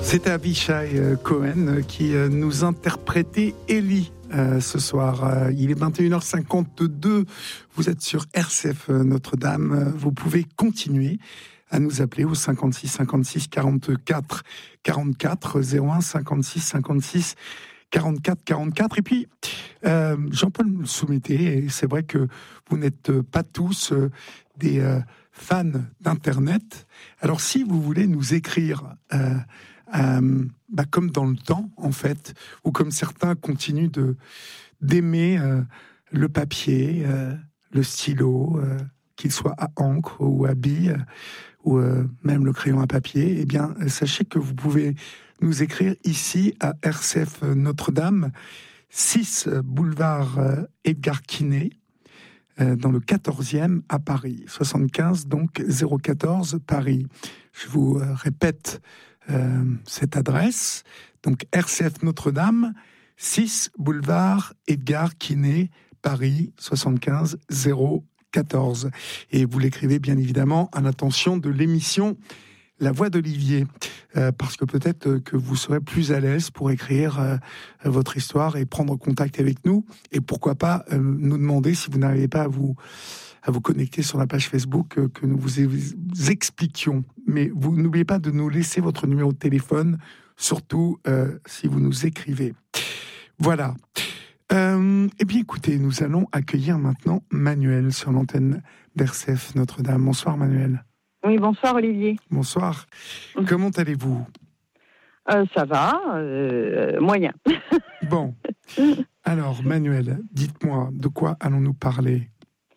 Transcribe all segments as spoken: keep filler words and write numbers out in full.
C'était Avishai Cohen qui nous interprétait Élie euh, ce soir. Il est vingt et une heures cinquante-deux. Vous êtes sur R C F Notre-Dame. Vous pouvez continuer à nous appeler au cinquante-six cinquante-six quarante-quatre quarante-quatre zéro un cinquante-six cinquante-six quarante-quatre quarante-quatre. Et puis, euh, Jean-Paul me le soumettait, et c'est vrai que vous n'êtes pas tous euh, des euh, fans d'Internet. Alors, si vous voulez nous écrire... Euh, Euh, bah comme dans le temps, en fait, ou comme certains continuent de, d'aimer euh, le papier, euh, le stylo, euh, qu'il soit à encre ou à bille, ou euh, même le crayon à papier, eh bien, sachez que vous pouvez nous écrire ici à R C F Notre-Dame, six boulevard euh, Edgar Quinet, euh, dans le quatorzième à Paris, soixante-quinze, donc zéro quatorze Paris. Je vous euh, répète Euh, cette adresse, donc R C F Notre-Dame, six boulevard Edgar Quinet, Paris, soixante-quinze zéro quatorze. Et vous l'écrivez bien évidemment à l'attention de l'émission La Voix d'Olivier, euh, parce que peut-être que vous serez plus à l'aise pour écrire euh, votre histoire et prendre contact avec nous, et pourquoi pas euh, nous demander si vous n'arrivez pas à vous à vous connecter sur la page Facebook, euh, que nous vous expliquions. Mais vous n'oubliez pas de nous laisser votre numéro de téléphone, surtout euh, si vous nous écrivez. Voilà. Euh, eh bien, écoutez, nous allons accueillir maintenant Manuel sur l'antenne d'R C F Notre-Dame. Bonsoir, Manuel. Oui, bonsoir, Olivier. Bonsoir. Mmh. Comment allez-vous ? euh, Ça va, euh, moyen. Bon. Alors, Manuel, dites-moi, de quoi allons-nous parler ?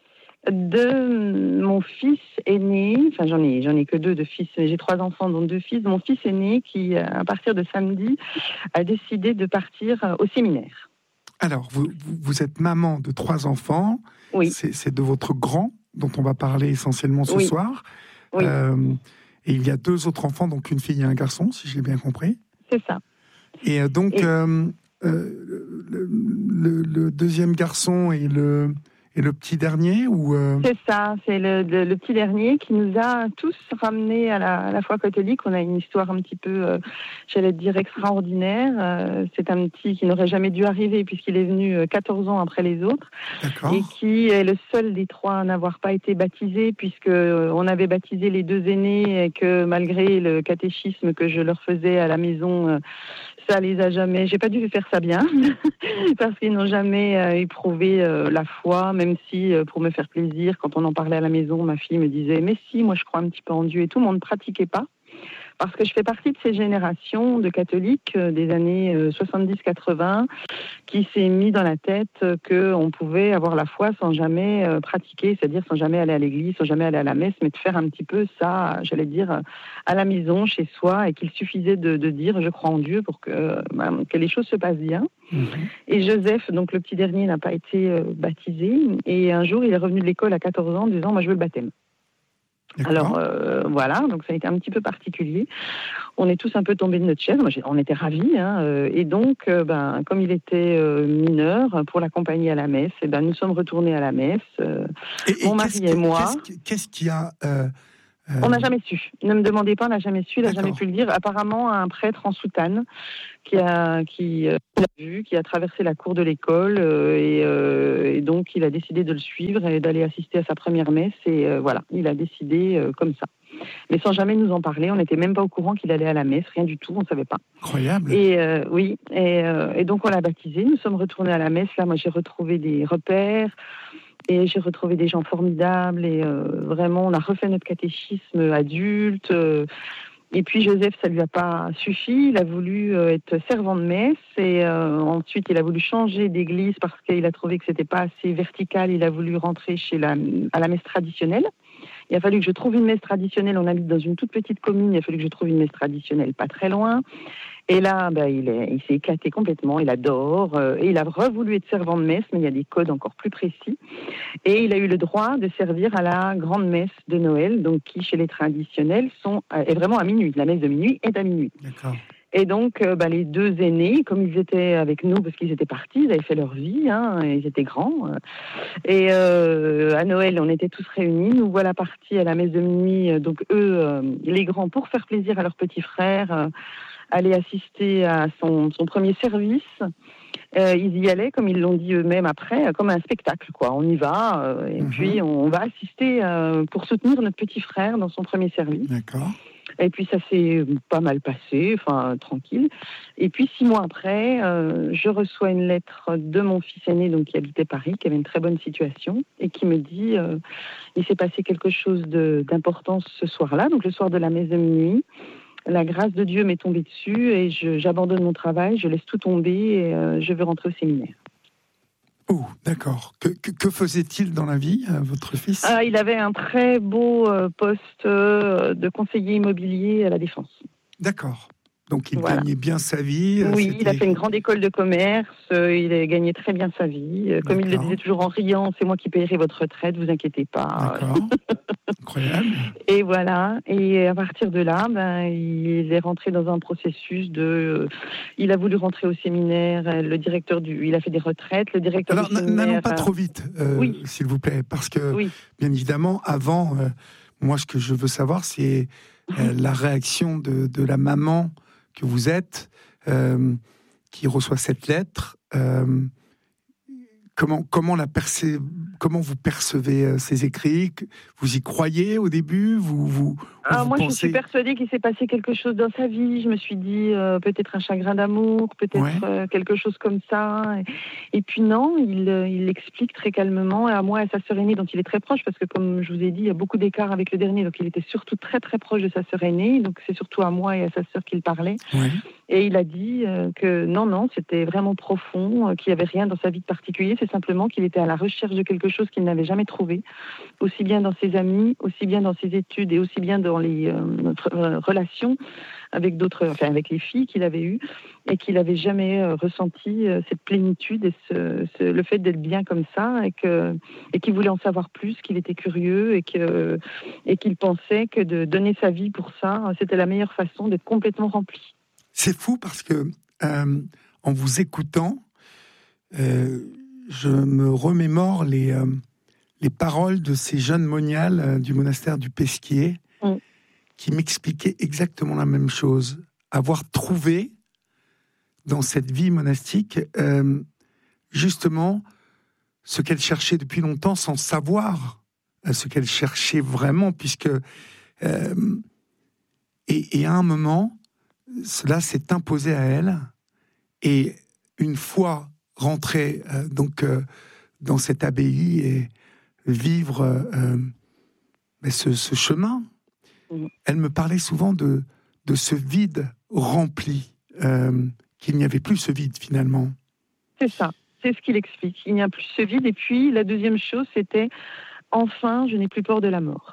De mon fils aîné, enfin j'en ai, j'en ai que deux de fils, mais j'ai trois enfants dont deux fils. Mon fils aîné qui, à partir de samedi, a décidé de partir au séminaire. Alors, vous, vous êtes maman de trois enfants. Oui. C'est, c'est de votre grand dont on va parler essentiellement ce oui. soir. Oui. Euh, et il y a deux autres enfants, donc une fille et un garçon, si j'ai bien compris. C'est ça. Et donc, et... Euh, euh, le, le, le deuxième garçon et le... Et le petit dernier ou euh... C'est ça, c'est le, le, le petit dernier qui nous a tous ramenés à la, à la foi catholique. On a une histoire un petit peu, euh, j'allais dire, extraordinaire. Euh, c'est un petit qui n'aurait jamais dû arriver puisqu'il est venu quatorze ans après les autres. D'accord. Et qui est le seul des trois à n'avoir pas été baptisé, puisqu'on avait baptisé les deux aînés et que malgré le catéchisme que je leur faisais à la maison, ça les a jamais... J'ai pas dû faire ça bien parce qu'ils n'ont jamais éprouvé la foi, même si, pour me faire plaisir, quand on en parlait à la maison, ma fille me disait « Mais si, moi je crois un petit peu en Dieu » et tout le monde ne pratiquait pas. Parce que je fais partie de ces générations de catholiques des années soixante-dix quatre-vingts qui s'est mis dans la tête qu'on pouvait avoir la foi sans jamais pratiquer, c'est-à-dire sans jamais aller à l'église, sans jamais aller à la messe, mais de faire un petit peu ça, j'allais dire, à la maison, chez soi, et qu'il suffisait de, de dire « je crois en Dieu » pour que, ben, que les choses se passent bien. Mmh. Et Joseph, donc le petit dernier, n'a pas été baptisé. Et un jour, il est revenu de l'école à quatorze ans en disant « moi je veux le baptême ». D'accord. Alors euh, voilà, donc ça a été un petit peu particulier. On est tous un peu tombés de notre chaise. Moi, on était ravis, hein, euh, et donc, euh, ben, comme il était euh, mineur, pour l'accompagner à la messe, et ben, nous sommes retournés à la messe. Euh, et, et mon mari et moi. Qu'est-ce, qu'est-ce qu'il y a euh, euh... On n'a jamais su. Ne me demandez pas, on n'a jamais su, il n'a D'accord. jamais pu le dire. Apparemment, un prêtre en soutane qui a qui euh, l'a vu, qui a traversé la cour de l'école, euh, et, euh, et donc il a décidé de le suivre et d'aller assister à sa première messe. Et euh, voilà, il a décidé euh, comme ça. Mais sans jamais nous en parler, on n'était même pas au courant qu'il allait à la messe, rien du tout, on ne savait pas. Incroyable. Et euh, oui, et, euh, et donc on l'a baptisé, nous sommes retournés à la messe. Là, moi j'ai retrouvé des repères, et j'ai retrouvé des gens formidables, et euh, vraiment on a refait notre catéchisme adulte. Euh, et puis Joseph, ça lui a pas suffi, il a voulu euh, être servant de messe, et euh, ensuite il a voulu changer d'église parce qu'il a trouvé que c'était pas assez vertical, il a voulu rentrer chez la, à la messe traditionnelle. Il a fallu que je trouve une messe traditionnelle. On habite dans une toute petite commune. Il a fallu que je trouve une messe traditionnelle pas très loin. Et là, ben, il, est, il s'est éclaté complètement. Il adore. Euh, et il a revoulu être servant de messe, mais il y a des codes encore plus précis. Et il a eu le droit de servir à la grande messe de Noël, donc qui, chez les traditionnels, sont, est vraiment à minuit. La messe de minuit est à minuit. D'accord. Et donc, euh, bah, les deux aînés, comme ils étaient avec nous, parce qu'ils étaient partis, ils avaient fait leur vie, hein, et ils étaient grands. Et euh, à Noël, on était tous réunis. Nous voilà partis à la messe de minuit. Donc eux, euh, les grands, pour faire plaisir à leur petit frère, euh, aller assister à son, son premier service. Euh, ils y allaient, comme ils l'ont dit eux-mêmes après, comme un spectacle, quoi. On y va, euh, et mmh. puis on va assister euh, pour soutenir notre petit frère dans son premier service. D'accord. Et puis ça s'est pas mal passé, enfin tranquille. Et puis six mois après, euh, je reçois une lettre de mon fils aîné, donc qui habitait Paris, qui avait une très bonne situation, et qui me dit euh, il s'est passé quelque chose de, d'important ce soir-là, donc le soir de la messe de minuit. La grâce de Dieu m'est tombée dessus et je, j'abandonne mon travail, je laisse tout tomber et euh, je veux rentrer au séminaire. Oh, d'accord. Que, que, que faisait-il dans la vie, euh, votre fils ? Ah, il avait un très beau euh, poste euh, de conseiller immobilier à la Défense. D'accord. Donc il voilà. gagnait bien sa vie. Oui, c'était... il a fait une grande école de commerce, euh, il a gagné très bien sa vie. Euh, comme il le disait toujours en riant, c'est moi qui paierai votre retraite, vous inquiétez pas. D'accord. Incroyable. Et voilà, et à partir de là, ben, il est rentré dans un processus de... Euh, il a voulu rentrer au séminaire, le directeur du... Il a fait des retraites, le directeur Alors, du séminaire... n'allons pas trop vite, euh, oui. s'il vous plaît, parce que, oui. bien évidemment, avant, euh, moi, ce que je veux savoir, c'est euh, la réaction de, de la maman que vous êtes, euh, qui reçoit cette lettre. Euh, comment, comment, la perce- comment vous percevez euh, ces écrits ? Vous y croyez au début ? vous, vous, ah, vous Moi, pensez... je suis persuadée qu'il s'est passé quelque chose dans sa vie. Je me suis dit, euh, peut-être un chagrin d'amour, peut-être ouais. euh, quelque chose comme ça. Et, et puis non, il, il l'explique très calmement, et à moi et à sa sœur aînée, dont il est très proche, parce que comme je vous ai dit, il y a beaucoup d'écart avec le dernier, donc il était surtout très très proche de sa sœur aînée, donc c'est surtout à moi et à sa sœur qu'il parlait. Ouais. Et il a dit euh, que non, non, c'était vraiment profond, euh, qu'il n'y avait rien dans sa vie de particulier, c'est simplement qu'il était à la recherche de quelque chose qu'il n'avait jamais trouvé, aussi bien dans ses amis, aussi bien dans ses études et aussi bien dans les euh, euh, relations avec d'autres, enfin avec les filles qu'il avait eues, et qu'il n'avait jamais euh, ressenti euh, cette plénitude et ce, ce, le fait d'être bien comme ça, et, que, et qu'il voulait en savoir plus, qu'il était curieux, et, que, et qu'il pensait que de donner sa vie pour ça, c'était la meilleure façon d'être complètement rempli. C'est fou parce que, euh, en vous écoutant, euh, je me remémore les, euh, les paroles de ces jeunes moniales euh, du monastère du Pesquier, mm. qui m'expliquaient exactement la même chose. Avoir trouvé dans cette vie monastique, euh, justement, ce qu'elle cherchait depuis longtemps sans savoir euh, ce qu'elle cherchait vraiment, puisque... Euh, et, et à un moment... Cela s'est imposé à elle, et une fois rentrée euh, donc euh, dans cette abbaye et vivre euh, ce, ce chemin, mmh. elle me parlait souvent de, de ce vide rempli, euh, qu'il n'y avait plus ce vide finalement. C'est ça, c'est ce qu'il explique. Il n'y a plus ce vide, et puis la deuxième chose, c'était enfin, je n'ai plus peur de la mort.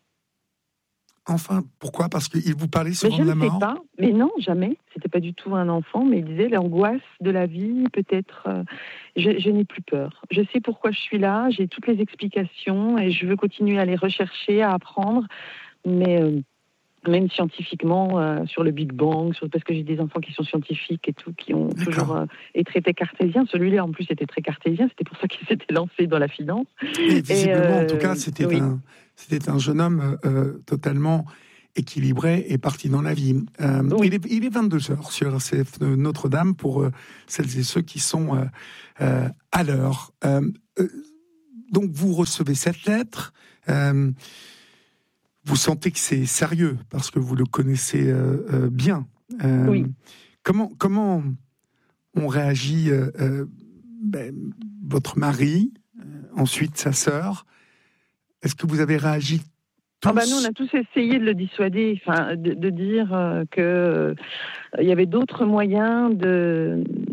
Enfin, pourquoi ? Parce qu'il vous parlait souvent mais de la mort ? Je ne sais pas, mais non, jamais. C'était pas du tout un enfant, mais il disait l'angoisse de la vie, peut-être. Euh, je, je n'ai plus peur. Je sais pourquoi je suis là, j'ai toutes les explications, et je veux continuer à les rechercher, à apprendre, mais euh, même scientifiquement, euh, sur le Big Bang, sur, parce que j'ai des enfants qui sont scientifiques et tout, qui ont D'accord. toujours euh, été très cartésiens. Celui-là, en plus, était très cartésien. C'était pour ça qu'il s'était lancé dans la finance. Et visiblement, et euh, en tout cas, c'était oui. un... C'était un jeune homme euh, totalement équilibré et parti dans la vie. Euh, oui. il, est, il est vingt-deux heures sur R C F Notre-Dame pour euh, celles et ceux qui sont euh, euh, à l'heure. Euh, euh, donc vous recevez cette lettre, euh, vous sentez que c'est sérieux parce que vous le connaissez euh, euh, bien. Euh, oui. Comment, comment on réagit euh, euh, ben, votre mari, euh, ensuite sa sœur? Est-ce que vous avez réagi tous ? Ah bah nous, on a tous essayé de le dissuader, enfin, de, de dire euh, que euh, il y avait d'autres moyens de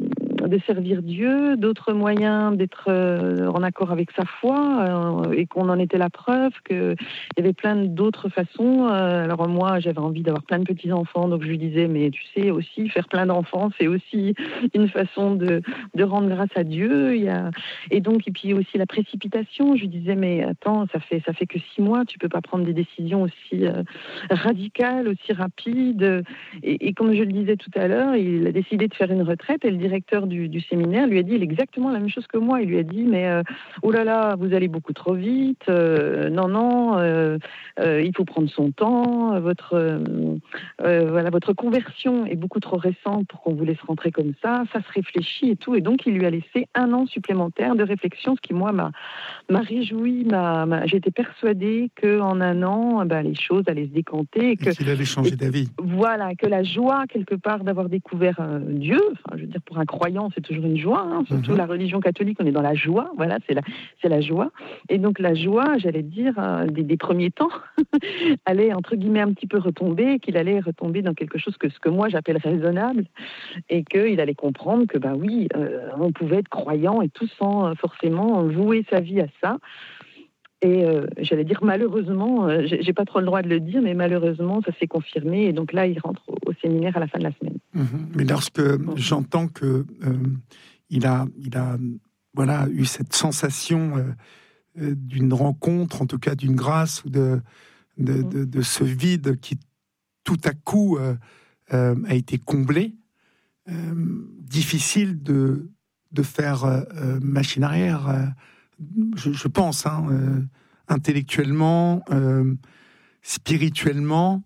de servir Dieu, d'autres moyens d'être euh, en accord avec sa foi, euh, et qu'on en était la preuve, qu'il y avait plein d'autres façons. Euh, alors moi, j'avais envie d'avoir plein de petits-enfants, donc je lui disais, mais tu sais aussi, faire plein d'enfants, c'est aussi une façon de, de rendre grâce à Dieu. Il y a... Et donc, et puis aussi la précipitation. Je lui disais, mais attends, ça fait, ça fait que six mois, tu peux pas prendre des décisions aussi euh, radicales, aussi rapides. Et, et comme je le disais tout à l'heure, il a décidé de faire une retraite et le directeur du, du séminaire lui a dit exactement la même chose que moi. Il lui a dit, mais euh, oh là là, vous allez beaucoup trop vite. Euh, non, non, euh, euh, il faut prendre son temps. Votre, euh, euh, voilà, votre conversion est beaucoup trop récente pour qu'on vous laisse rentrer comme ça. Ça se réfléchit et tout. Et donc, il lui a laissé un an supplémentaire de réflexion, ce qui, moi, m'a, m'a réjoui. M'a, m'a, j'étais persuadée qu'en un an, ben, les choses allaient se décanter. Et, que, et qu'il allait changer d'avis. Voilà, que la joie, quelque part, d'avoir découvert euh, Dieu, enfin, je veux dire, pour un croyant, c'est toujours une joie, hein, surtout mm-hmm. la religion catholique, on est dans la joie, voilà, c'est la, c'est la joie. Et donc la joie, j'allais dire, euh, des, des premiers temps, allait, entre guillemets, un petit peu retomber, qu'il allait retomber dans quelque chose que ce que moi j'appelle raisonnable, et qu'il allait comprendre que, ben oui, euh, on pouvait être croyant et tout sans euh, forcément vouer sa vie à ça. Et euh, j'allais dire malheureusement, euh, j'ai, j'ai pas trop le droit de le dire, mais malheureusement, ça s'est confirmé. Et donc là, il rentre au, au séminaire à la fin de la semaine. Mmh. Mais lorsque mmh. j'entends que euh, il a, il a, voilà, eu cette sensation euh, d'une rencontre, en tout cas d'une grâce, ou de, de, mmh. de, de ce vide qui tout à coup euh, euh, a été comblé, euh, difficile de de faire euh, machine arrière. Euh, Je, je pense, hein, euh, intellectuellement, euh, spirituellement,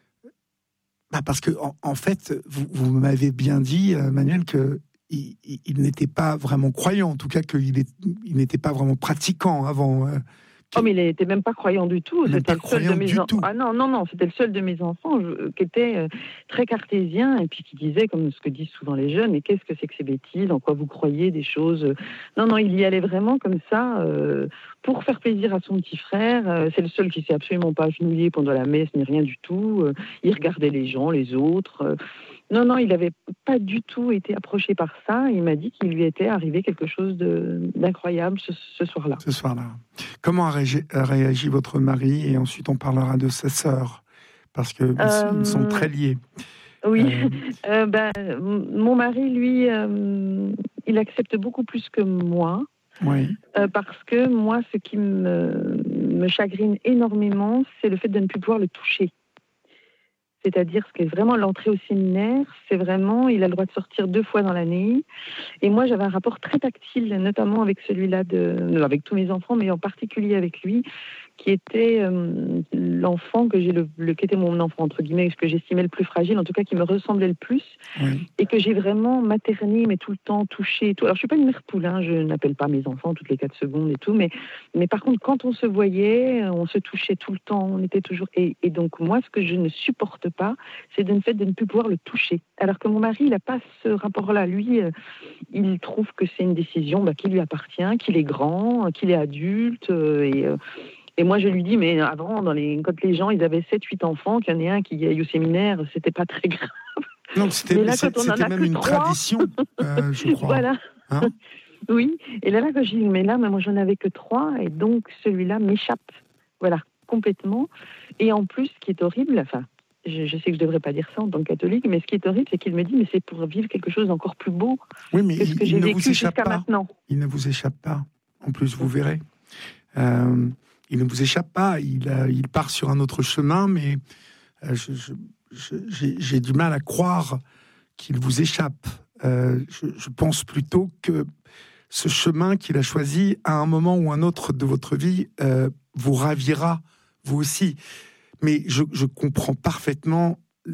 bah parce que en, en fait, vous, vous m'avez bien dit, euh, Manuel, que il, il, il n'était pas vraiment croyant, en tout cas qu'il est, il n'était pas vraiment pratiquant avant. Euh, Oh, mais il n'était même pas croyant du tout. Même c'était pas le seul de mes enfants. Ah non, non, non, c'était le seul de mes enfants je, qui était euh, très cartésien et puis qui disait, comme ce que disent souvent les jeunes, mais qu'est-ce que c'est que ces bêtises, en quoi vous croyez des choses. Non, non, il y allait vraiment comme ça euh, pour faire plaisir à son petit frère. Euh, c'est le seul qui s'est absolument pas agenouillé pendant la messe ni rien du tout. Euh, il regardait les gens, les autres. Euh, Non, non, il n'avait pas du tout été approché par ça. Il m'a dit qu'il lui était arrivé quelque chose de, d'incroyable ce, ce soir-là. Ce soir-là. Comment a réagi, a réagi votre mari? Et ensuite, on parlera de sa sœur, parce qu'ils euh, sont très liés. Oui. Euh... euh, ben, mon mari, lui, euh, il accepte beaucoup plus que moi. Oui. Euh, parce que moi, ce qui me, me chagrine énormément, c'est le fait de ne plus pouvoir le toucher. C'est-à-dire ce qui est vraiment l'entrée au séminaire, c'est vraiment, il a le droit de sortir deux fois dans l'année. Et moi, j'avais un rapport très tactile, notamment avec celui-là, de, avec tous mes enfants, mais en particulier avec lui, qui était euh, l'enfant que j'ai le, le, qui était mon enfant entre guillemets, ce que j'estimais le plus fragile, en tout cas qui me ressemblait le plus, oui. Et que j'ai vraiment materné, mais tout le temps touché. Et tout. Alors je suis pas une mère poule, hein, je n'appelle pas mes enfants toutes les quatre secondes et tout, mais mais par contre quand on se voyait, on se touchait tout le temps, on était toujours. Et, et donc moi, ce que je ne supporte pas, c'est le fait de ne plus pouvoir le toucher. Alors que mon mari, il n'a pas ce rapport-là. Lui, euh, il trouve que c'est une décision bah, qui lui appartient, qu'il est grand, qu'il est adulte euh, et euh, Et moi, je lui dis, mais avant, dans les, quand les gens, ils avaient sept huit enfants, qu'il y en ait un qui aille au séminaire, c'était pas très grave. Non, c'était, mais là, c'est, c'était même une trois, tradition, euh, je crois. Voilà. Hein? Oui. Et là, là, quand je dis, mais là, mais moi, j'en avais que trois, et donc, celui-là m'échappe. Voilà, complètement. Et en plus, ce qui est horrible, enfin, je, je sais que je devrais pas dire ça en tant que catholique, mais ce qui est horrible, c'est qu'il me dit, mais c'est pour vivre quelque chose d'encore plus beau oui, mais que ce que il, j'ai il vécu jusqu'à pas. maintenant. Il ne vous échappe pas. En plus, vous verrez. Euh, il ne vous échappe pas, il, euh, il part sur un autre chemin, mais euh, je, je, je, j'ai, j'ai du mal à croire qu'il vous échappe. Euh, je, je pense plutôt que ce chemin qu'il a choisi, à un moment ou un autre de votre vie, euh, vous ravira, vous aussi. Mais je, je comprends parfaitement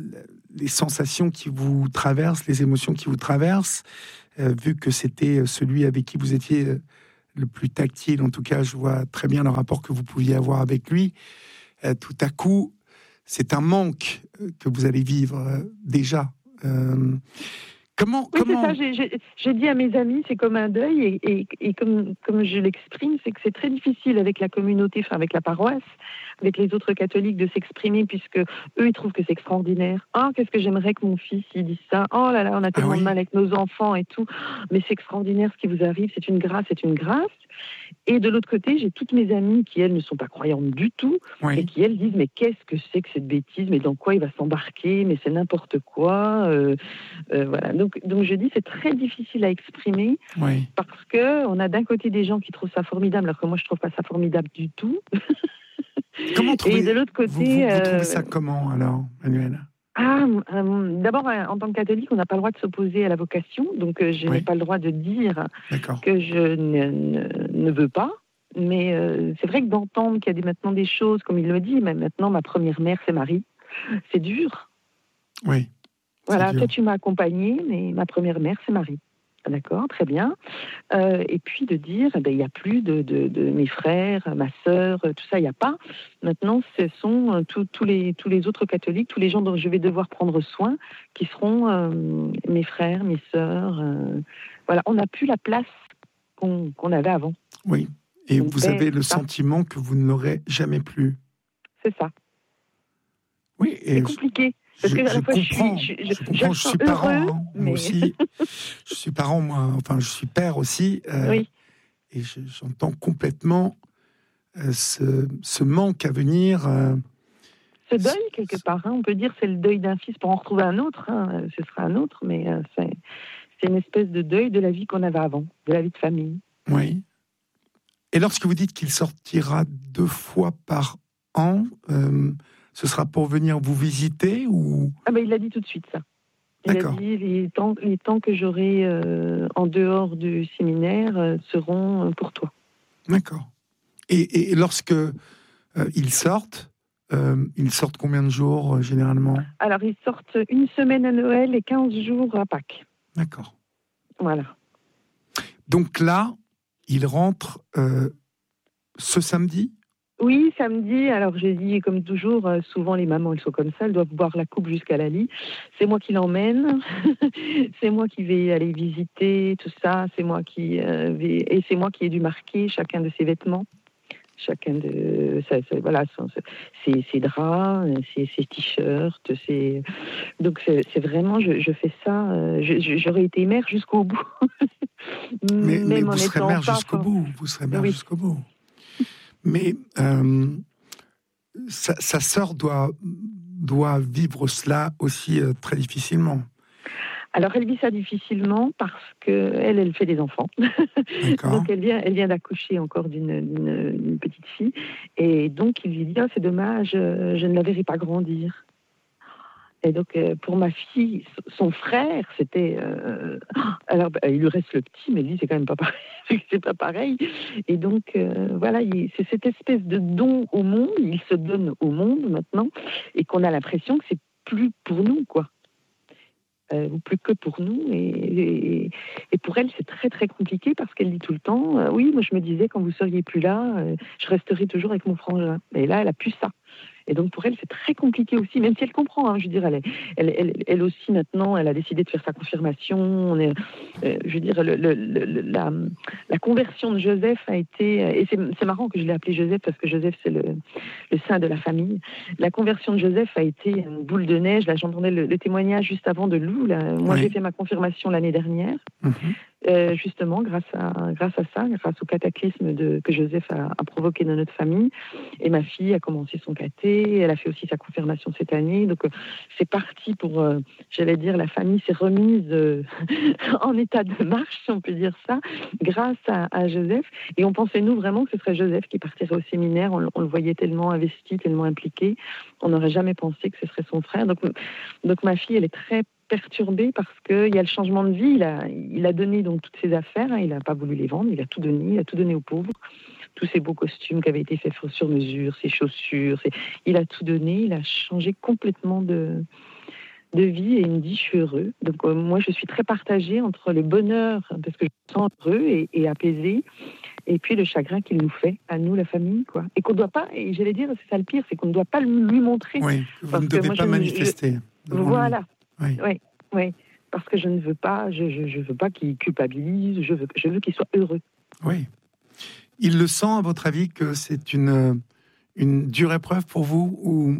les sensations qui vous traversent, les émotions qui vous traversent, euh, vu que c'était celui avec qui vous étiez... Euh, le plus tactile, en tout cas, je vois très bien le rapport que vous pouviez avoir avec lui. Euh, tout à coup, c'est un manque que vous allez vivre euh, déjà. Euh, Comment, Oui, comment... c'est ça. J'ai, j'ai, j'ai dit à mes amis, c'est comme un deuil, et, et, et comme, comme je l'exprime, c'est que c'est très difficile avec la communauté, enfin avec la paroisse, avec les autres catholiques, de s'exprimer, puisque eux, ils trouvent que c'est extraordinaire. Ah, qu'est-ce que j'aimerais que mon fils il dise ça. Oh là là, on a tellement Ah oui. de mal avec nos enfants et tout. Mais c'est extraordinaire ce qui vous arrive. C'est une grâce, c'est une grâce. Et de l'autre côté, j'ai toutes mes amies qui, elles, ne sont pas croyantes du tout, Oui. et qui, elles, disent, mais qu'est-ce que c'est que cette bêtise? Mais dans quoi il va s'embarquer? Mais c'est n'importe quoi. Euh, euh, voilà. Donc, donc, je dis, c'est très difficile à exprimer, Oui. parce qu'on a d'un côté des gens qui trouvent ça formidable, alors que moi, je trouve pas ça formidable du tout. Comment Et de trouvez... l'autre côté... Vous, vous, vous trouvez euh, ça comment, alors, Manuel? Ah, euh, d'abord, euh, en tant que catholique, on n'a pas le droit de s'opposer à la vocation, donc euh, je Oui. n'ai pas le droit de dire D'accord. que je ne, ne, ne veux pas. Mais euh, c'est vrai que d'entendre qu'il y a des, maintenant des choses, comme il le dit, mais maintenant ma première mère, c'est Marie, c'est dur. Oui. Voilà, dur. toi tu m'as accompagnée, mais ma première mère, c'est Marie. D'accord, très bien. Euh, et puis de dire, eh ben, il n'y a plus de, de, de mes frères, ma sœur, tout ça, il n'y a pas. Maintenant, ce sont euh, tous tous les, tous les autres catholiques, tous les gens dont je vais devoir prendre soin, qui seront euh, mes frères, mes sœurs. Euh, voilà, on n'a plus la place qu'on qu'on avait avant. Oui, et Mon vous père, avez le ça. sentiment que vous ne l'aurez jamais plus. C'est ça. Oui, et C'est je, compliqué. Parce je, que à je la fois, comprends, je suis, je, je, je, comprends, je je sens suis parent, heureux, hein, mais... moi aussi. Je suis parent, moi, enfin, je suis père aussi, euh, Oui. et je, j'entends complètement euh, ce, ce manque à venir. Euh, Ce deuil, quelque part, hein, on peut dire c'est le deuil d'un fils pour en retrouver un autre, hein, ce sera un autre, mais euh, c'est, c'est une espèce de deuil de la vie qu'on avait avant, de la vie de famille. oui. Et lorsque vous dites qu'il sortira deux fois par an, euh, ce sera pour venir vous visiter ou... Ah ben il l'a dit tout de suite, ça. Il D'accord. a dit les temps, les temps que j'aurai euh, en dehors du séminaire euh, seront pour toi. D'accord. Et, et lorsque euh, ils sortent, euh, ils sortent combien de jours euh, généralement? Alors ils sortent une semaine à Noël et quinze jours à Pâques. D'accord. Voilà. Donc là, ils rentrent euh, ce samedi? Oui, samedi, alors j'ai dit, comme toujours, euh, souvent les mamans, elles sont comme ça, elles doivent boire la coupe jusqu'à la lit. C'est moi qui l'emmène, c'est moi qui vais aller visiter tout ça, c'est moi qui euh, vais... Et c'est moi qui ai dû marquer chacun de ses vêtements, chacun de... Ça, ça, voilà, ses, ses draps, ses, ses t-shirts, ses... Donc c'est, c'est vraiment, je, je fais ça, euh, je, je, j'aurais été mère jusqu'au bout. Mais, mais Même en vous serez étant mère pas jusqu'au fort. bout, vous serez mère Oui. jusqu'au bout. Mais euh, sa, sa sœur doit, doit vivre cela aussi euh, très difficilement. Alors elle vit ça difficilement parce que elle, elle fait des enfants. D'accord. Donc elle vient, elle vient d'accoucher encore d'une, d'une, d'une petite fille, et donc il lui dit ah, c'est dommage, euh, je ne la verrai pas grandir. Et donc euh, pour ma fille, son frère, c'était euh, alors bah, il lui reste le petit, mais lui c'est quand même pas pareil, c'est pas pareil. Et donc euh, voilà, il, c'est cette espèce de don au monde, il se donne au monde maintenant, et qu'on a l'impression que c'est plus pour nous quoi. Euh, ou plus que pour nous. Et, et, et pour elle, c'est très, très compliqué parce qu'elle dit tout le temps euh, oui, moi, je me disais, quand vous seriez plus là, euh, je resterai toujours avec mon frangin. Et là, elle a plus ça. Et donc, pour elle, c'est très compliqué aussi, même si elle comprend. Hein, je veux dire, elle, elle, elle, elle aussi, maintenant, elle a décidé de faire sa confirmation. On est, euh, je veux dire, le, le, le, la, la conversion de Joseph a été... Et c'est, c'est marrant que je l'ai appelé Joseph, parce que Joseph, c'est le, le saint de la famille. La conversion de Joseph a été une boule de neige. Là, j'entendais le, le témoignage juste avant de Lou. Là. Moi, Oui. j'ai fait ma confirmation l'année dernière. Mmh. Euh, justement, grâce à, grâce à ça, grâce au cataclysme de, que Joseph a, a provoqué dans notre famille. Et ma fille a commencé son caté, elle a fait aussi sa confirmation cette année. Donc, euh, c'est parti pour, euh, j'allais dire, la famille s'est remise euh, en état de marche, si on peut dire ça, grâce à, à Joseph. Et on pensait, nous, vraiment que ce serait Joseph qui partirait au séminaire. On, on le voyait tellement investi, tellement impliqué. On n'aurait jamais pensé que ce serait son frère. Donc, donc ma fille, elle est très perturbé parce qu'il y a le changement de vie. Il a, il a donné donc toutes ses affaires, hein, il n'a pas voulu les vendre, il a tout donné, il a tout donné aux pauvres. Tous ses beaux costumes qui avaient été faits sur mesure, ses chaussures, ses... il a tout donné, il a changé complètement de, de vie et il me dit je suis heureux. Donc euh, moi je suis très partagée entre le bonheur, parce que je me sens heureux et, et apaisé, et puis le chagrin qu'il nous fait, à nous la famille, quoi. Et qu'on ne doit pas, et j'allais dire, c'est ça le pire, c'est qu'on ne doit pas lui montrer. Oui, vous parce ne que devez moi, pas je, manifester. Je, voilà. Oui. Oui, oui. parce que je ne veux pas, je, je, je veux pas qu'il culpabilise, je veux, je veux qu'il soit heureux. Oui. Il le sent, à votre avis, que c'est une, une dure épreuve pour vous, ou,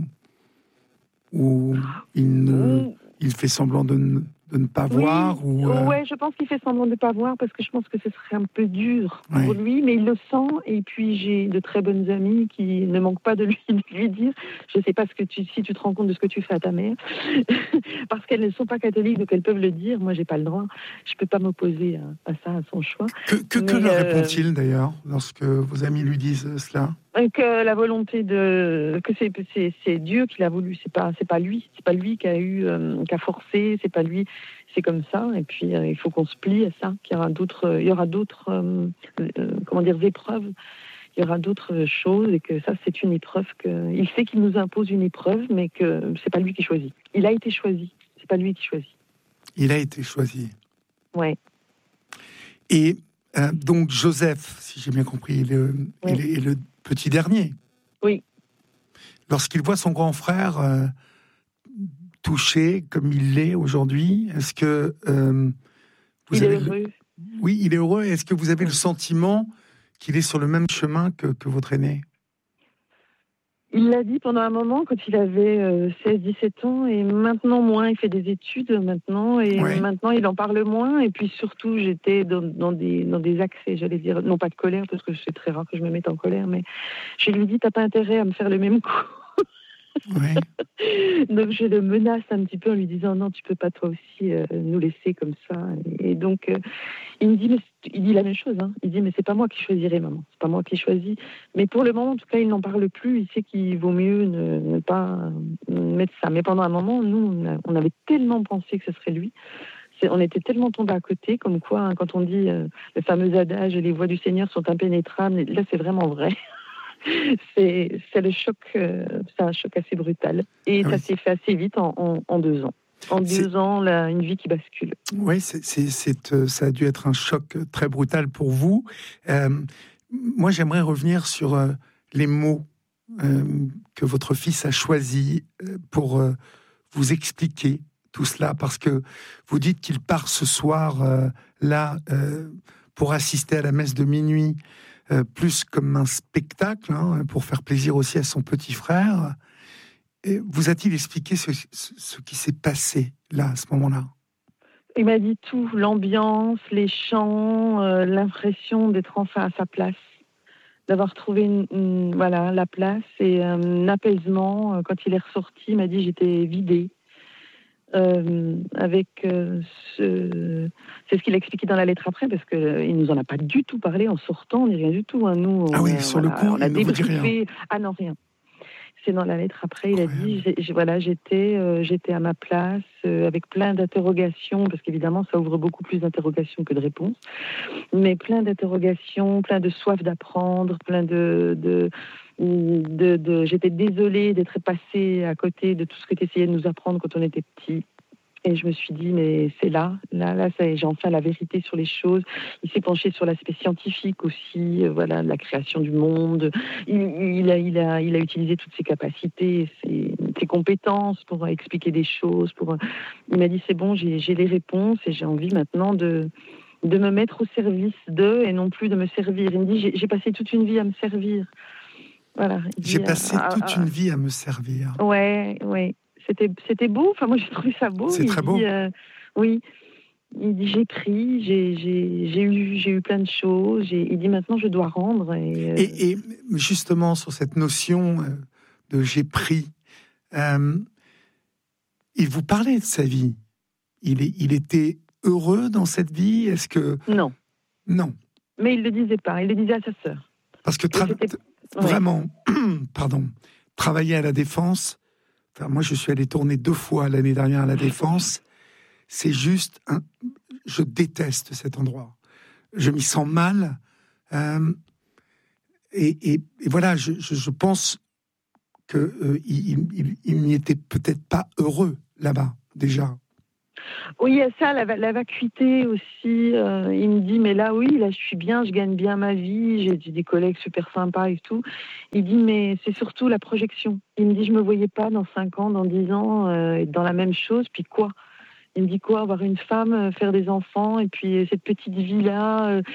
ou il, ne, il fait semblant de ne, de ne pas oui, voir ou euh... ouais, je pense qu'il fait semblant de ne pas voir parce que je pense que ce serait un peu dur oui. pour lui, mais il le sent. Et puis j'ai de très bonnes amies qui ne manquent pas de lui, de lui dire, je ne sais pas ce que tu, si tu te rends compte de ce que tu fais à ta mère, parce qu'elles ne sont pas catholiques, donc elles peuvent le dire. Moi, j'ai pas le droit. Je peux pas m'opposer à, à ça, à son choix. Que, que, mais, que leur euh... répond-il d'ailleurs lorsque vos amis lui disent cela? Que la volonté de, que c'est, c'est, c'est Dieu qui l'a voulu, c'est pas, c'est pas lui, c'est pas lui qui a eu, euh, qui a forcé, c'est pas lui, c'est comme ça. Et puis euh, il faut qu'on se plie à ça. Qu'il y aura d'autres, il y aura d'autres, euh, euh, comment dire, épreuves. Il y aura d'autres choses et que ça c'est une épreuve que, il sait qu'il nous impose une épreuve, mais que c'est pas lui qui choisit. Il a été choisi, c'est pas lui qui choisit. Il a été choisi. Ouais. Et euh, donc Joseph, si j'ai bien compris, le, oui. il est, est le petit dernier. Oui. Lorsqu'il voit son grand frère euh, touché comme il l'est aujourd'hui, est-ce que euh, vous il avez est heureux. Le... Oui, il est heureux. Est-ce que vous avez le sentiment qu'il est sur le même chemin que, que votre aîné? Il l'a dit pendant un moment, quand il avait euh, seize dix-sept ans, et maintenant moins, il fait des études maintenant, et ouais. maintenant il en parle moins, et puis surtout j'étais dans, dans, des, dans des accès, j'allais dire, non pas de colère, parce que c'est très rare que je me mette en colère, mais je lui dis, t'as pas intérêt à me faire le même coup. Ouais. Donc je le menace un petit peu en lui disant, non, tu peux pas toi aussi euh, nous laisser comme ça. Et, et donc euh, il me dit, mais, il dit la même chose, hein. Il dit, mais c'est pas moi qui choisirai, maman, c'est pas moi qui choisis. Mais pour le moment, en tout cas, il n'en parle plus, il sait qu'il vaut mieux ne, ne pas mettre ça. Mais pendant un moment, nous, on, a, on avait tellement pensé que ce serait lui. C'est, on était tellement tombés à côté, comme quoi, hein, quand on dit euh, le fameux adage, les voies du Seigneur sont impénétrables, là c'est vraiment vrai. C'est, c'est le choc, euh, c'est un choc assez brutal. Et ah ça oui. s'est fait assez vite en, en, en deux ans. En deux c'est... ans, là, une vie qui bascule. Oui, c'est, c'est, c'est, euh, ça a dû être un choc très brutal pour vous. Euh, moi, j'aimerais revenir sur euh, les mots euh, que votre fils a choisis euh, pour euh, vous expliquer tout cela, parce que vous dites qu'il part ce soir euh, là euh, pour assister à la messe de minuit, euh, plus comme un spectacle, hein, pour faire plaisir aussi à son petit frère. Et vous a-t-il expliqué ce, ce, ce qui s'est passé là, à ce moment-là? Il m'a dit tout, l'ambiance, les chants, euh, l'impression d'être enfin à sa place, d'avoir trouvé une, une, voilà, la place et un apaisement. Quand il est ressorti, il m'a dit j'étais vidée. Euh, avec euh, ce... c'est ce qu'il a expliqué dans la lettre après, parce qu'il euh, ne nous en a pas du tout parlé en sortant, ni rien du tout. Hein. Nous, on, ah oui, euh, sur voilà, le coup, on a il ne vous dit rien. débriefé. Ah non, rien. C'est dans la lettre après, il Incroyable. a dit, j'ai, j'ai, voilà, j'étais, euh, j'étais à ma place, euh, avec plein d'interrogations, parce qu'évidemment, ça ouvre beaucoup plus d'interrogations que de réponses, mais plein d'interrogations, plein de soif d'apprendre, plein de... de De, de, j'étais désolée d'être passée à côté de tout ce que tu essayais de nous apprendre quand on était petit. Et je me suis dit, mais c'est là, là, là, ça, j'ai enfin la vérité sur les choses. Il s'est penché sur l'aspect scientifique aussi, euh, voilà, la création du monde. Il, il, a, il, a, il a utilisé toutes ses capacités, ses, ses compétences pour expliquer des choses. Pour... Il m'a dit, c'est bon, j'ai, j'ai les réponses et j'ai envie maintenant de... de me mettre au service d'eux et non plus de me servir. Il me dit, j'ai, j'ai passé toute une vie à me servir. Voilà. J'ai dit, passé ah, toute ah, une vie à me servir. Ouais, ouais. C'était, c'était beau. Enfin, moi, j'ai trouvé ça beau. C'est il très dit, beau. Euh, oui. Il dit, j'ai pris, j'ai, j'ai, j'ai, eu, j'ai eu plein de choses. J'ai, il dit, maintenant, je dois rendre. Et, euh... et, et justement, sur cette notion de j'ai pris, euh, il vous parlait de sa vie. Il, est, il était heureux dans cette vie? Est-ce que... Non. Non. Mais il ne le disait pas. Il le disait à sa sœur. Parce que tra- vraiment, ouais. pardon, travailler à la Défense, enfin, moi je suis allé tourner deux fois l'année dernière à la Défense, c'est juste, un, je déteste cet endroit. Je m'y sens mal. Euh, et, et, et voilà, je, je, je pense qu'il euh, il, il, il n'y était peut-être pas heureux là-bas, déjà. Oui, il y a ça, la, la vacuité aussi. Euh, il me dit, mais là, oui, là, je suis bien, je gagne bien ma vie, j'ai, j'ai des collègues super sympas et tout. Il dit, mais c'est surtout la projection. Il me dit, je me voyais pas dans cinq ans, dans dix ans, euh, dans la même chose, puis quoi ? Il me dit quoi, avoir une femme, faire des enfants, et puis cette petite vie-là, euh,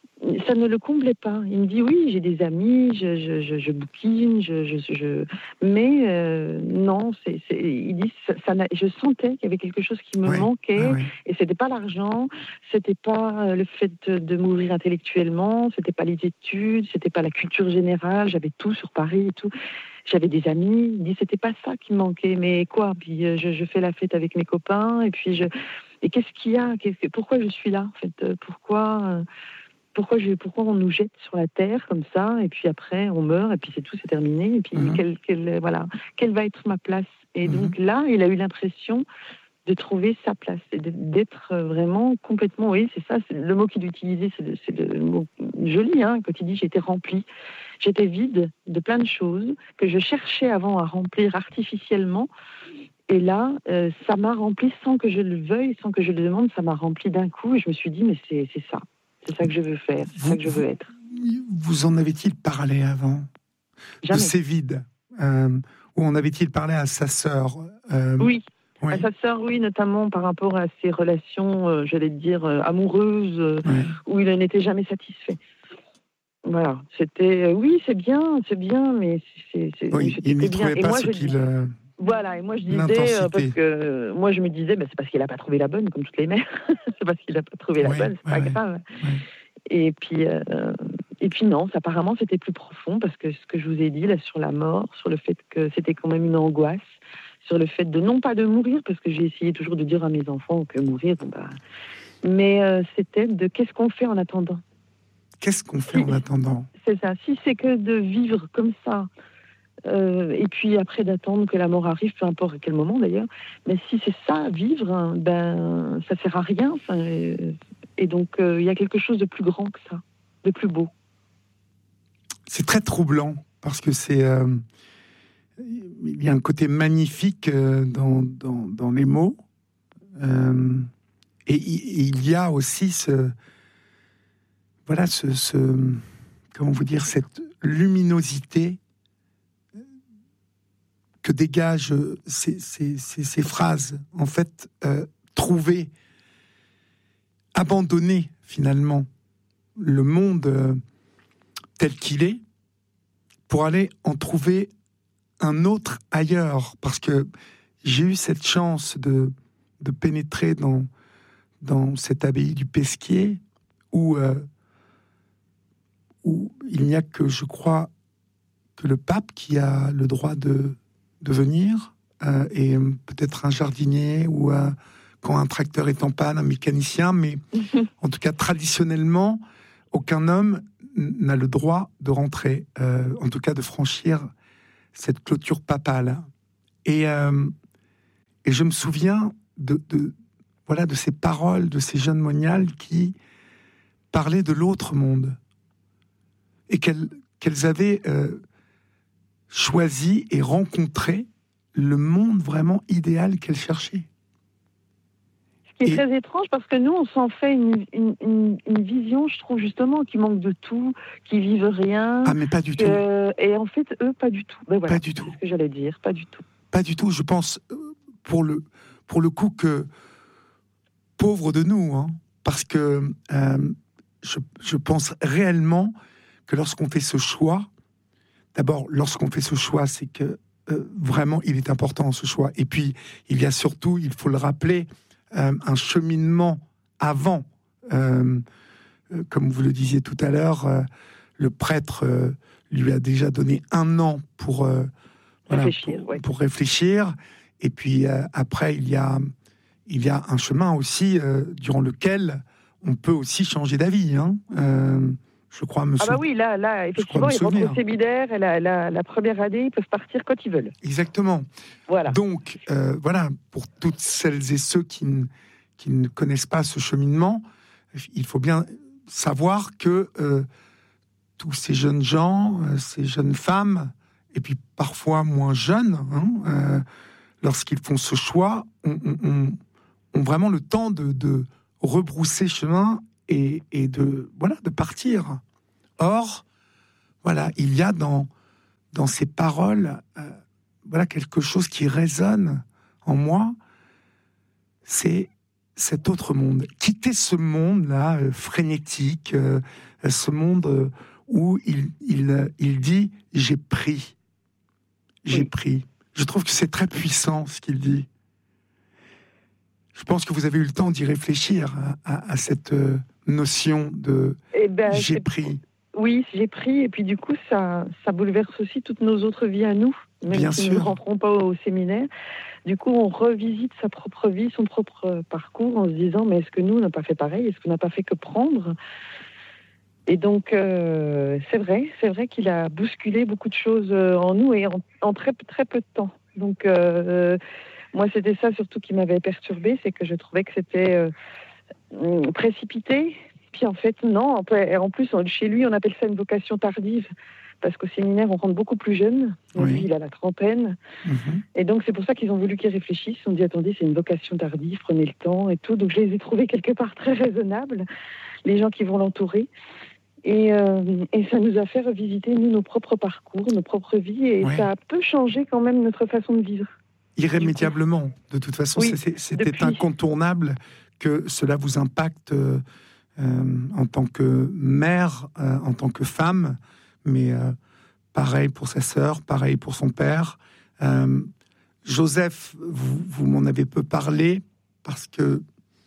ça ne le comblait pas. Il me dit oui, j'ai des amis, je, je, je, je bouquine, je, je, je... mais euh, non, c'est, c'est... il dit ça, ça n'a... je sentais qu'il y avait quelque chose qui me ouais, manquait, ouais, ouais. et c'était pas l'argent, c'était pas le fait de, de m'ouvrir intellectuellement, c'était pas les études, c'était pas la culture générale, j'avais tout sur Paris et tout. J'avais des amis, il dit c'était pas ça qui me manquait, mais quoi, puis je, je fais la fête avec mes copains, et puis je... Et qu'est-ce qu'il y a, qu'est-ce... Pourquoi je suis là, en fait, pourquoi... Pourquoi, je, pourquoi on nous jette sur la terre comme ça, et puis après on meurt, et puis c'est tout, c'est terminé, et puis Mm-hmm. quelle, quelle, voilà, quelle va être ma place? Et Mm-hmm. donc là, il a eu l'impression de trouver sa place, et de, d'être vraiment complètement, oui, c'est ça, c'est, le mot qu'il utilisait, c'est, le, c'est le mot joli, hein, quand il dit j'étais remplie, j'étais vide de plein de choses que je cherchais avant à remplir artificiellement, et là, euh, ça m'a rempli sans que je le veuille, sans que je le demande, ça m'a rempli d'un coup, et je me suis dit, mais c'est, c'est ça. C'est ça que je veux faire, c'est vous, ça que je veux être. Vous en avait-il parlé avant? Jamais. De ces vides euh, Ou en avait-il parlé à sa sœur? euh, Oui, oui, à sa sœur, oui, notamment par rapport à ses relations, euh, j'allais dire, euh, amoureuses, euh, oui. où il n'était jamais satisfait. Voilà, c'était, euh, oui, c'est bien, c'est bien, mais c'est, c'est, Oui, c'était il n'y bien. trouvait Et pas moi, ce je qu'il... dis, Euh, voilà, et moi je disais, l'intensité. euh, parce que euh, moi je me disais, bah, c'est parce qu'il n'a pas trouvé la bonne, comme toutes les mères. C'est parce qu'il n'a pas trouvé la oui, bonne, c'est oui, pas oui, grave. oui. Et puis, euh, et puis non, apparemment c'était plus profond, parce que ce que je vous ai dit là sur la mort, sur le fait que c'était quand même une angoisse, sur le fait de non pas de mourir, parce que j'ai essayé toujours de dire à mes enfants que mourir, bon bah, mais euh, c'était de qu'est-ce qu'on fait en attendant. Qu'est-ce qu'on fait si, en attendant? C'est ça. Si c'est que de vivre comme ça, euh, et puis après d'attendre que la mort arrive, peu importe à quel moment d'ailleurs, mais si c'est ça, vivre, hein, ben ça sert à rien. Enfin, euh, et donc il euh, y a quelque chose de plus grand que ça, de plus beau. C'est très troublant, parce que c'est... Euh, il y a un côté magnifique euh, dans, dans, dans les mots. Euh, et, et il y a aussi ce... Voilà, ce... ce comment vous dire, cette luminosité que dégagent ces, ces, ces, ces phrases. En fait, euh, trouver, abandonner finalement le monde euh, tel qu'il est pour aller en trouver un autre ailleurs. Parce que j'ai eu cette chance de, de pénétrer dans, dans cette abbaye du Pesquier où, euh, où il n'y a que, je crois, que le pape qui a le droit de, de venir, euh, et peut-être un jardinier ou euh, quand un tracteur est en panne, un mécanicien, mais en tout cas traditionnellement, aucun homme n'a le droit de rentrer, euh, en tout cas de franchir cette clôture papale. Et, euh, et je me souviens de, de, voilà, de ces paroles de ces jeunes moniales qui parlaient de l'autre monde et qu'elles, qu'elles avaient euh, choisi et rencontré le monde vraiment idéal qu'elles cherchaient. Ce qui est Et... très étrange, parce que nous, on s'en fait une, une, une, une vision, je trouve, justement, qui manque de tout, qui vivent rien. Ah, mais pas du que... tout. Et en fait, eux, pas du tout. Ben voilà, pas du tout. C'est ce que j'allais dire, pas du tout. Pas du tout. Je pense, pour le, pour le coup, que pauvre de nous, hein, parce que euh, je, je pense réellement que lorsqu'on fait ce choix, d'abord, lorsqu'on fait ce choix, c'est que euh, vraiment, il est important ce choix. Et puis, il y a surtout, il faut le rappeler, euh, un cheminement avant. Euh, euh, comme vous le disiez tout à l'heure, euh, le prêtre euh, lui a déjà donné un an pour, euh, voilà, réfléchir, pour, ouais. pour réfléchir. Et puis, euh, après, il y a, il y a un chemin aussi euh, durant lequel on peut aussi changer d'avis. Hein. Euh, Je crois me Ah bah sou... oui, là, là effectivement, ils rentrent au séminaire et la, la, la première année, ils peuvent partir quand ils veulent. Exactement. Voilà. Donc, euh, voilà, pour toutes celles et ceux qui, n- qui ne connaissent pas ce cheminement, il faut bien savoir que euh, tous ces jeunes gens, euh, ces jeunes femmes, et puis parfois moins jeunes, hein, euh, lorsqu'ils font ce choix, ont, ont, ont vraiment le temps de, de rebrousser chemin et, et de, voilà, de partir. Or, voilà, il y a dans, dans ces paroles euh, voilà, quelque chose qui résonne en moi. c'est cet autre monde. Quitter ce monde-là, euh, frénétique, euh, ce monde euh, où il, il, il dit « j'ai pris ». J'ai oui. pris. Je trouve que c'est très puissant ce qu'il dit. Je pense que vous avez eu le temps d'y réfléchir à, à, à cette euh, notion de eh ben, « j'ai pris ». Oui, j'ai pris, et puis du coup, ça, ça bouleverse aussi toutes nos autres vies à nous, même Bien si sûr. nous ne rentrons pas au séminaire. Du coup, on revisite sa propre vie, son propre parcours, en se disant, mais est-ce que nous, on n'a pas fait pareil? Est-ce qu'on n'a pas fait que prendre? Et donc, euh, c'est vrai, c'est vrai qu'il a bousculé beaucoup de choses en nous, et en, en très, très peu de temps. Donc, euh, moi, c'était ça surtout qui m'avait perturbée, c'est que je trouvais que c'était euh, précipité. Puis en fait, non. En plus, chez lui, on appelle ça une vocation tardive, parce qu'au séminaire, on rentre beaucoup plus jeune. Oui. Lui, il a la trentaine. Mm-hmm. Et donc, c'est pour ça qu'ils ont voulu qu'il réfléchisse. On dit, attendez, c'est une vocation tardive, prenez le temps et tout. Donc, je les ai trouvés quelque part très raisonnables, les gens qui vont l'entourer. Et, euh, et ça nous a fait revisiter, nous, nos propres parcours, nos propres vies. Et oui. Ça a peu changé quand même notre façon de vivre. Irrémédiablement. De toute façon, oui, c'était depuis... incontournable que cela vous impacte... Euh... Euh, en tant que mère, euh, en tant que femme, mais euh, pareil pour sa sœur, pareil pour son père. Euh, Joseph, vous, vous m'en avez peu parlé, parce que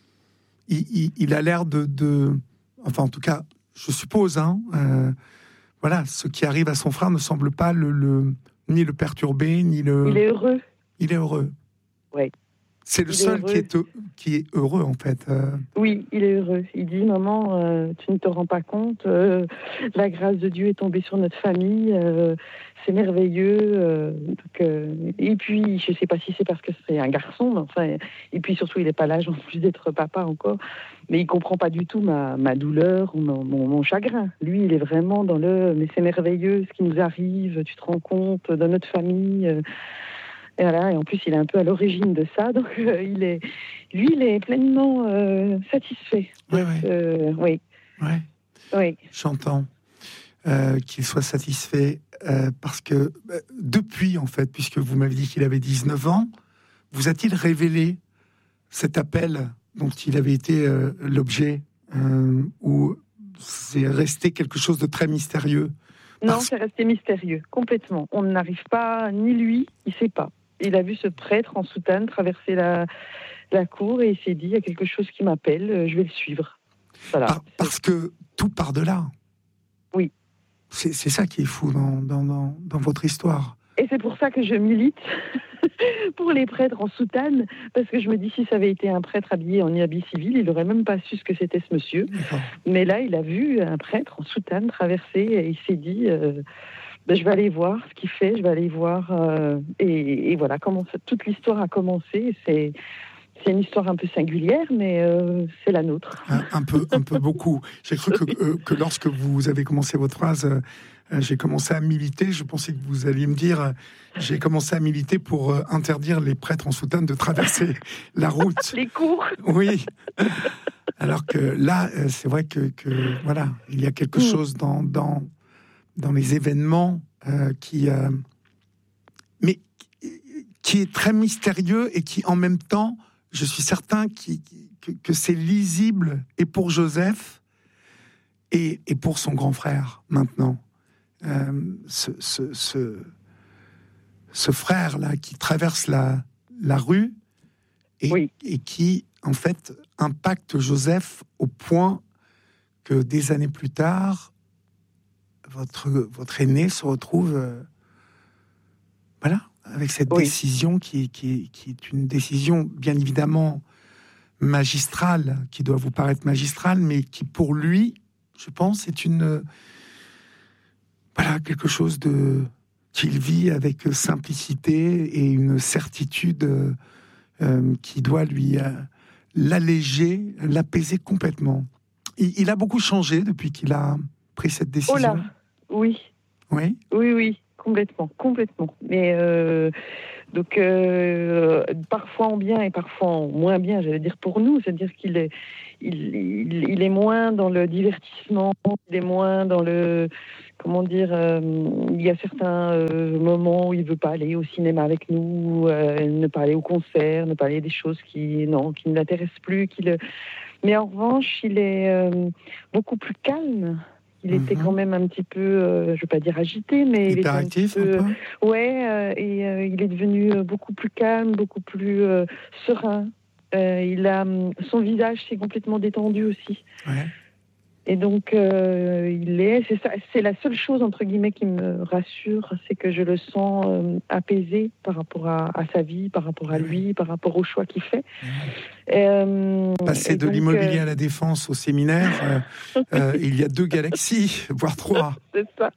il, il, il a l'air de, de... Enfin, en tout cas, je suppose, hein, euh, voilà, ce qui arrive à son frère ne semble pas le, le, ni le perturber, ni le... Il est heureux. Il est heureux. Oui. C'est le il seul qui est, qui est heureux, en fait. Euh... Oui, il est heureux. Il dit, maman, euh, tu ne te rends pas compte, euh, la grâce de Dieu est tombée sur notre famille, euh, c'est merveilleux. Euh, donc, euh, et puis, je ne sais pas si c'est parce que c'est un garçon, mais enfin, et puis surtout, il n'est pas l'âge en plus d'être papa encore, mais il ne comprend pas du tout ma, ma douleur ou mon, mon, mon chagrin. Lui, il est vraiment dans le, mais c'est merveilleux ce qui nous arrive, tu te rends compte, dans notre famille... Euh, Et, voilà, et en plus, il est un peu à l'origine de ça, donc euh, il est, lui, il est pleinement euh, satisfait. Ouais, ouais. Euh, oui. Ouais. Oui. J'entends euh, qu'il soit satisfait euh, parce que euh, depuis, en fait, puisque vous m'avez dit qu'il avait dix-neuf ans, vous a-t-il révélé cet appel dont il avait été euh, l'objet euh, ou c'est resté quelque chose de très mystérieux? Non, parce... c'est resté mystérieux, complètement. On n'arrive pas, ni lui, il ne sait pas. Il a vu ce prêtre en soutane traverser la, la cour et il s'est dit, il y a quelque chose qui m'appelle, je vais le suivre. Voilà. Par, parce que tout part de là. Oui. C'est, c'est ça qui est fou dans, dans, dans, dans votre histoire. Et c'est pour ça que je milite pour les prêtres en soutane, parce que je me dis, si ça avait été un prêtre habillé en habit civil, il n'aurait même pas su ce que c'était ce monsieur. D'accord. Mais là, il a vu un prêtre en soutane traverser et il s'est dit... Euh, Ben, je vais aller voir ce qu'il fait, je vais aller voir euh, et, et voilà comment ça, toute l'histoire a commencé. C'est, c'est une histoire un peu singulière, mais euh, c'est la nôtre. Un, un peu, un peu beaucoup. J'ai cru que, euh, que lorsque vous avez commencé votre phrase, euh, j'ai commencé à militer. Je pensais que vous alliez me dire, euh, j'ai commencé à militer pour euh, interdire les prêtres en soutane de traverser la route. Les cours. Oui. Alors que là, euh, c'est vrai que, que voilà, il y a quelque mmh. chose dans dans dans les événements euh, qui, euh, mais qui est très mystérieux et qui, en même temps, je suis certain qui, que, que c'est lisible et pour Joseph et, et pour son grand frère maintenant. Euh, ce, ce, ce, ce frère-là qui traverse la, la rue et, oui. et qui, en fait, impacte Joseph au point que des années plus tard, Votre, votre aîné se retrouve euh, voilà, avec cette oui. décision qui, qui, qui est une décision bien évidemment magistrale, qui doit vous paraître magistrale, mais qui pour lui, je pense, est une voilà, quelque chose de qu'il vit avec simplicité et une certitude euh, qui doit lui euh, l'alléger, l'apaiser complètement. Il, il a beaucoup changé depuis qu'il a pris cette décision. Oh là. Oui. Oui. Oui, oui, complètement, complètement. Mais euh, donc euh, parfois en bien et parfois en moins bien, j'allais dire pour nous, c'est-à-dire qu'il est, il, il, il est moins dans le divertissement, il est moins dans le, comment dire, euh, il y a certains euh, moments où il veut pas aller au cinéma avec nous, euh, ne pas aller au concert, ne pas aller des choses qui, non, qui ne l'intéressent plus, qui le... Mais en revanche, il est euh, beaucoup plus calme. Il était mmh. quand même un petit peu, euh, je ne veux pas dire agité, mais il était un petit peu, un peu. Ouais, euh, et euh, il est devenu beaucoup plus calme, beaucoup plus euh, serein. Euh, il a son visage s'est complètement détendu aussi. Ouais. Et donc, euh, il est, c'est ça, c'est la seule chose entre guillemets qui me rassure, c'est que je le sens euh, apaisé par rapport à, à sa vie, par rapport à lui, par rapport aux choix qu'il fait. Euh, Passer de donc, l'immobilier euh... à la défense au séminaire, euh, euh, il y a deux galaxies, voire trois. C'est ça.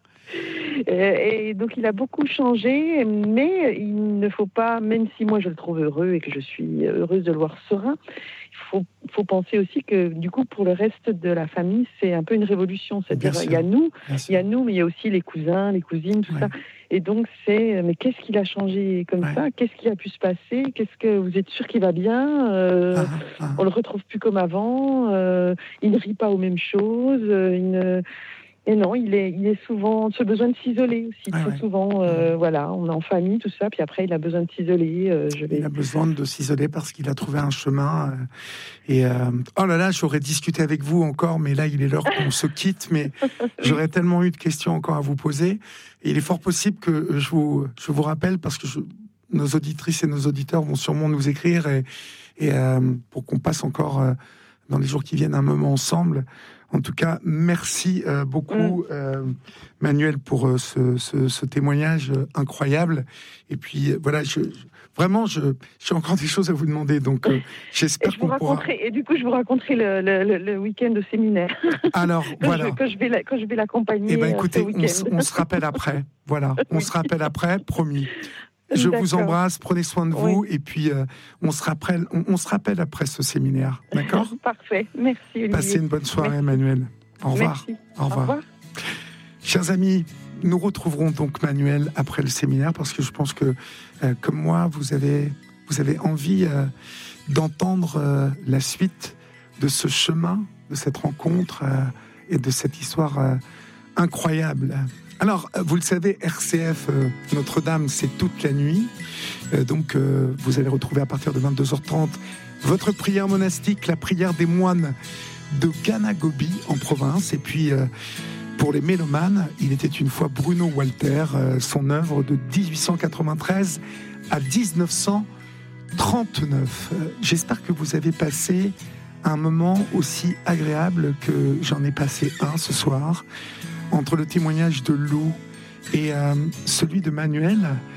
Et, et donc il a beaucoup changé, mais il ne faut pas, même si moi je le trouve heureux et que je suis heureuse de le voir serein, il faut, faut penser aussi que du coup pour le reste de la famille c'est un peu une révolution, c'est-à-dire il y a nous, il y a nous, mais il y a aussi les cousins, les cousines, tout ouais. ça. Et donc c'est, mais qu'est-ce qu'il a changé comme ouais. ça ? Qu'est-ce qui a pu se passer ? Qu'est-ce que vous êtes sûr qu'il va bien ? euh, ah, ah. On le retrouve plus comme avant. Euh, il ne rit pas aux mêmes choses. Euh, il ne... Et non, il est, il est souvent, ce besoin de s'isoler aussi. Ah, très ouais. souvent, euh, voilà, on est en famille, tout ça, puis après, il a besoin de s'isoler. Euh, je vais... Il a besoin de s'isoler parce qu'il a trouvé un chemin. Euh, et euh, oh là là, j'aurais discuté avec vous encore, mais là, il est l'heure qu'on se quitte. Mais j'aurais tellement eu de questions encore à vous poser. Et il est fort possible que je vous, je vous rappelle, parce que je, nos auditrices et nos auditeurs vont sûrement nous écrire et, et euh, pour qu'on passe encore euh, dans les jours qui viennent un moment ensemble. En tout cas, merci euh, beaucoup, mmh. euh, Manuel, pour euh, ce, ce, ce témoignage euh, incroyable. Et puis, euh, voilà, je, je, vraiment, je, j'ai encore des choses à vous demander. Donc, euh, j'espère qu'on pourra... Et du coup, je vous raconterai le, le, le week-end de séminaire. Alors, quand voilà. Je, quand, je vais la, quand je vais l'accompagner. Eh bien, écoutez, on, on se rappelle après. Voilà, on oui. se rappelle après, promis. Je D'accord. vous embrasse, prenez soin de vous, oui. et puis euh, on, se rappelle, on, on se rappelle après ce séminaire, d'accord ? Parfait, merci Olivier. Passez une bonne soirée, merci. Manuel. Au revoir. Merci. Au revoir. Au revoir. Chers amis, nous retrouverons donc Manuel après le séminaire, parce que je pense que, euh, comme moi, vous avez, vous avez envie euh, d'entendre euh, la suite de ce chemin, de cette rencontre euh, et de cette histoire euh, incroyable. Alors, vous le savez, R C F euh, Notre-Dame, c'est toute la nuit. Euh, donc, euh, vous allez retrouver à partir de vingt-deux heures trente votre prière monastique, la prière des moines de Ganagobi en province. Et puis, euh, pour les mélomanes, il était une fois Bruno Walter, euh, son œuvre de dix-huit cent quatre-vingt-treize à dix-neuf cent trente-neuf. Euh, j'espère que vous avez passé un moment aussi agréable que j'en ai passé un ce soir. Entre le témoignage de Lou et euh, celui de Manuel,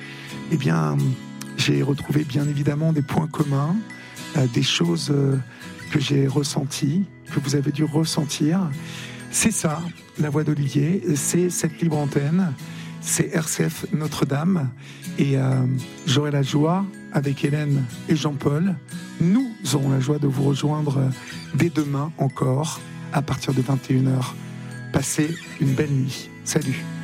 eh bien, j'ai retrouvé bien évidemment des points communs, euh, des choses euh, que j'ai ressenties, que vous avez dû ressentir. C'est ça, la voix d'Olivier, c'est cette libre antenne, c'est R C F Notre-Dame. Et euh, j'aurai la joie, avec Hélène et Jean-Paul, nous aurons la joie de vous rejoindre dès demain encore, à partir de vingt et une heures. Passez une belle nuit. Salut.